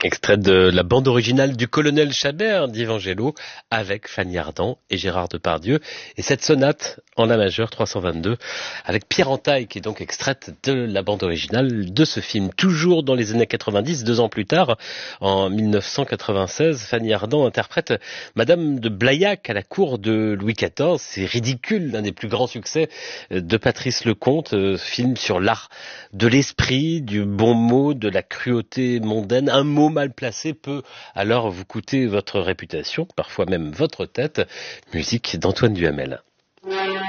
Extrait de la bande originale du Colonel Chabert d'Ivangelo avec Fanny Ardant et Gérard Depardieu et cette sonate en la majeure 322 avec Pierre Entaille qui est donc extraite de la bande originale de ce film. Toujours dans les années 90, 2 ans plus tard, en 1996, Fanny Ardant interprète Madame de Blaillac à la cour de Louis XIV. C'est ridicule, l'un des plus grands succès de Patrice Lecomte, film sur l'art de l'esprit, du bon mot, de la cruauté mondaine. Un mot mal placé peut alors vous coûter votre réputation, parfois même votre tête. Musique d'Antoine Duhamel.